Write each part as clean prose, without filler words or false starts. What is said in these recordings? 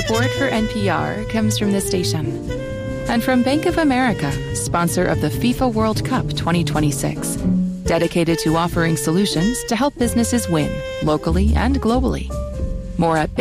Support for NPR comes from this station and from Bank of America, sponsor of the FIFA World Cup 2026, dedicated to offering solutions to help businesses win locally and globally. More at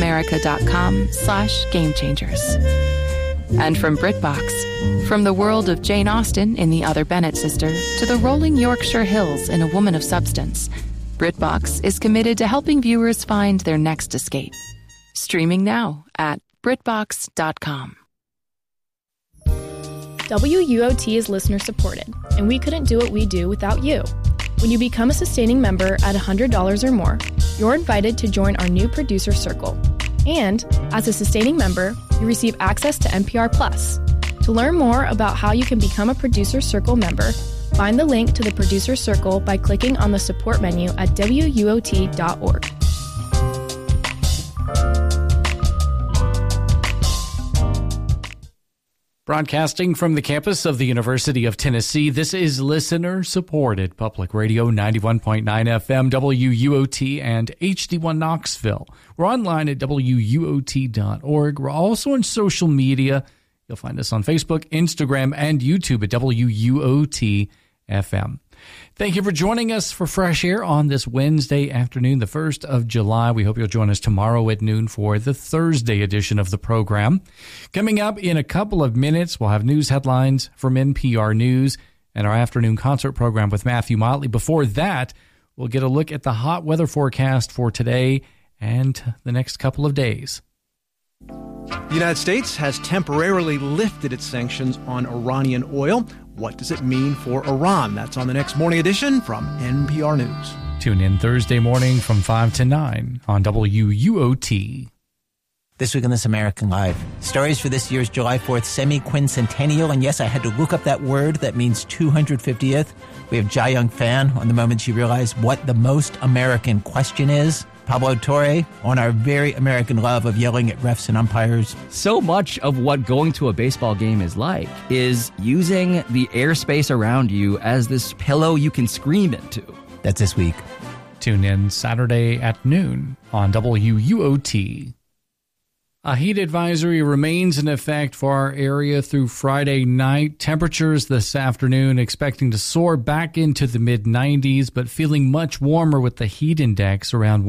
bankofamerica.com/gamechangers. And from BritBox, from the world of Jane Austen in The Other Bennett Sister to the rolling Yorkshire Hills in A Woman of Substance, BritBox is committed to helping viewers find their next escape. Streaming now at BritBox.com. WUOT is listener-supported, and we couldn't do what we do without you. When you become a sustaining member at $100 or more, you're invited to join our new producer circle. And as a sustaining member, you receive access to NPR Plus. To learn more about how you can become a producer circle member, find the link to the producer circle by clicking on the support menu at WUOT.org. Broadcasting from the campus of the University of Tennessee, this is listener-supported Public Radio 91.9 FM, WUOT, and HD1 Knoxville. We're online at WUOT.org. We're also on social media. You'll find us on Facebook, Instagram, and YouTube at WUOT FM. Thank you for joining us for Fresh Air on this Wednesday afternoon, the 1st of July. We hope you'll join us tomorrow at noon for the Thursday edition of the program. Coming up in a couple of minutes, we'll have news headlines from NPR News and our afternoon concert program with Matthew Motley. Before that, we'll get a look at the hot weather forecast for today and the next couple of days. The United States has temporarily lifted its sanctions on Iranian oil. What does it mean for Iran? That's on the next morning edition from NPR News. Tune in Thursday morning from 5 to 9 on WUOT. This week on This American Life, stories for this year's July 4th semi-quincentennial. And yes, I had to look up that word that means 250th. We have Jai Young Fan on the moment she realized what the most American question is. Pablo Torre on our very American love of yelling at refs and umpires. So much of what going to a baseball game is like is using the airspace around you as this pillow you can scream into. That's this week. Tune in Saturday at noon on WUOT. A heat advisory remains in effect for our area through Friday night. Temperatures this afternoon expecting to soar back into the mid-90s, but feeling much warmer with the heat index around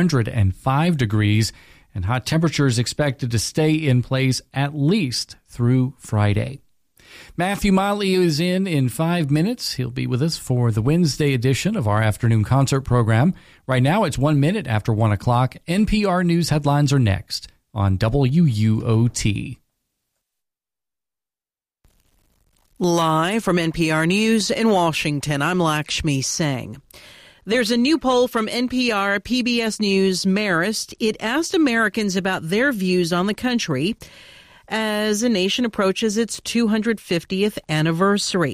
105 degrees, and hot temperatures expected to stay in place at least through Friday. Matthew Motley is in 5 minutes. He'll be with us for the Wednesday edition of our afternoon concert program. Right now, it's 1 minute after 1 o'clock. NPR News headlines are next on WUOT. Live from NPR News in Washington, I'm Lakshmi Singh. There's a new poll from NPR PBS News Marist. It asked Americans about their views on the country as a nation approaches its 250th anniversary.